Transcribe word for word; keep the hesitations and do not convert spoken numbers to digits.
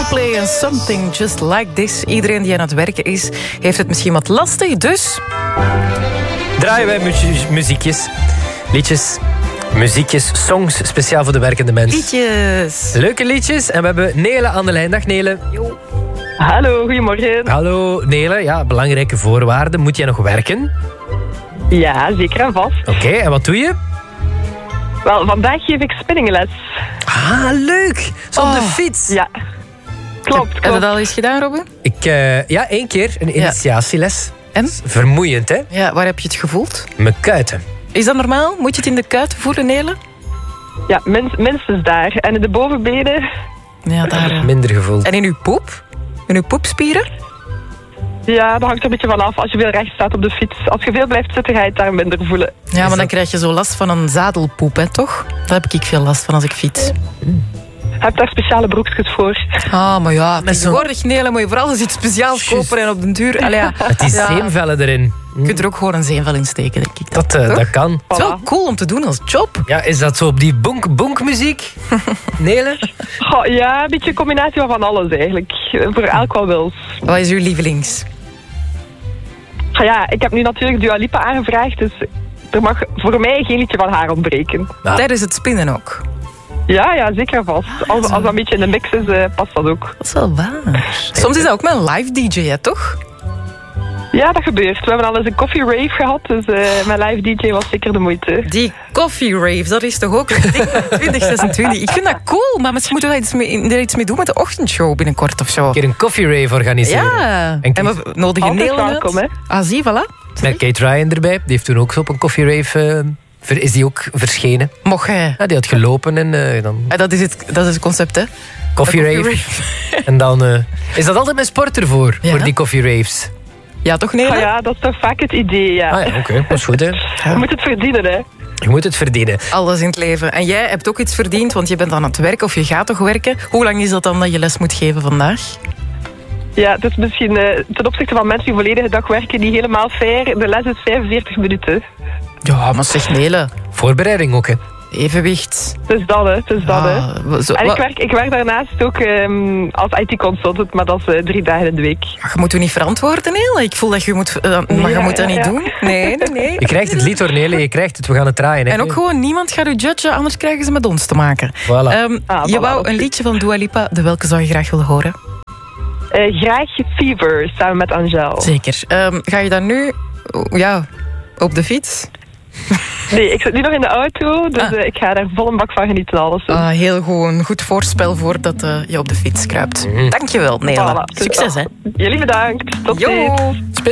Coldplay en Something Just Like This. Iedereen die aan het werken is, heeft het misschien wat lastig, dus... draaien wij mu- muziekjes, liedjes, muziekjes, songs speciaal voor de werkende mens. Liedjes. Leuke liedjes. En we hebben Nele aan de lijn. Dag Nele. Yo. Hallo, goedemorgen. Hallo Nele. Ja, belangrijke voorwaarden. Moet jij nog werken? Ja, zeker en vast. Oké, okay, en wat doe je? Wel, vandaag geef ik spinningles. Ah, leuk. Zo op Oh. de fiets. Ja, klopt, Heb je klopt. dat al eens gedaan, Robin? Ik, uh, ja, één keer. Een initiatieles. En? Vermoeiend, hè? Ja, waar heb je het gevoeld? Mijn kuiten. Is dat normaal? Moet je het in de kuiten voelen, Nele? Ja, min, minstens daar. En in de bovenbenen, Ja, daar. ja. Minder gevoeld. En in uw poep? In uw poepspieren? ja, dat hangt er een beetje vanaf als je veel recht staat op de fiets. Als je veel blijft zitten, ga je het daar minder voelen. Ja, maar dan dat- krijg je zo last van een zadelpoep, hè, toch? Daar heb ik veel last van als ik fiets. Je hebt daar speciale broekjes voor. Ah, maar ja, Met zo'n- tegenwoordig, Nele, moet je vooral eens iets speciaals Juist. kopen en op den duur... Allee, ja. Met die Ja. zeemvellen erin. Je kunt er ook gewoon een zeenvel in steken, denk ik. Dat, uh, Toch? dat kan. Het is wel cool om te doen als job. Ja, is dat zo op die bonk-bonk muziek? Nele? Goh, ja, een beetje een combinatie van alles eigenlijk. Voor elk wat wils. Wat is uw lievelings? Ah ja, ik heb nu natuurlijk Dua Lipa aangevraagd, dus er mag voor mij geen liedje van haar ontbreken. Ja. Tijdens het spinnen ook. Ja, ja, zeker en vast. Als, zo. als dat een beetje in de mix is, eh, past dat ook. Dat is wel waar. Soms is dat ook met een live D J, hè, toch? Ja, dat gebeurt. We hebben al eens een coffee rave gehad, dus eh, mijn live D J was zeker de moeite. Die coffee rave, dat is toch ook een ding van twintig zesentwintig. Ik vind dat cool, maar misschien moeten we daar iets mee, er iets mee doen met de ochtendshow binnenkort of zo. Een keer een coffee rave organiseren. Ja, En en we nodigen Altijd Nele welkom, uit. hè. Ah, zie, voilà. Met Kate Ryan erbij. Die heeft toen ook zo op een coffee rave... eh, ver- is die ook verschenen. Mocht jij. Ja, die had gelopen en eh, dan... Ah, dat, is het, dat is het concept, hè? Coffee Een rave. coffee En dan... eh, is dat altijd met sport ervoor? Ja. Voor die coffee raves? Ja, toch, Nele? Ah ja, dat is toch vaak het idee, ja. Ah ja, oké. Dat is goed, hè. Je moet het verdienen, hè. Je moet het verdienen. Alles in het leven. En jij hebt ook iets verdiend, want je bent aan het werken of je gaat toch werken. Hoe lang is dat dan dat je les moet geven vandaag? Ja, het is misschien eh, ten opzichte van mensen die volledige dag werken niet helemaal fair. De les is vijfenveertig minuten. Ja, maar zeg Nele, Voorbereiding ook, hè. evenwicht. Het is dat, hè. Het is dat, hè. Ah, zo, En wa- ik werk, ik werk daarnaast ook ehm, als I T-consultant, maar dat is eh, drie dagen in de week. Maar je moet u niet verantwoorden, Nele. Ik voel dat je moet... eh, maar je Ja, moet dat ja, niet ja. doen. Nee, nee, nee. Je krijgt het lied hoor, Nele. Je krijgt het. We gaan het draaien, hè. En ook gewoon niemand gaat u judgen, anders krijgen ze met ons te maken. Voilà. Ehm, Ah, je voilà, wou dat is een goed. liedje van Dua Lipa. De welke zou je graag willen horen? Eh, graag Fever, samen met Angel. Zeker. Ehm, ga je dan nu... Ja, op de fiets? Nee, ik zit nu nog in de auto, dus Ah. eh, ik ga daar vol een bak van genieten alles. doen. Ah, heel goed. Een goed voorspel voordat uh, je op de fiets kruipt. Mhm. Dankjewel, Nele. Voilà, dus Succes, hè. dat. Jullie bedankt. Tot Jo. ziens.